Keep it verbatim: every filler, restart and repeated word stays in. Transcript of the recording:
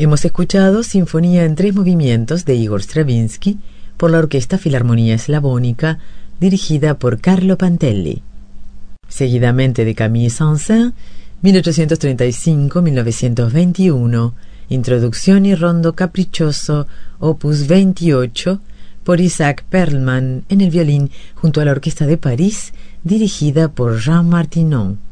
Hemos escuchado Sinfonía en tres movimientos de Igor Stravinsky por la Orquesta Filarmonía Eslavónica, dirigida por Carlo Pantelli. Seguidamente de Camille Saint-Saëns, mil ochocientos treinta y cinco a mil novecientos veintiuno, Introducción y Rondo Caprichoso, opus veintiocho, por Isaac Perlman en el violín junto a la Orquesta de París, dirigida por Jean Martinon.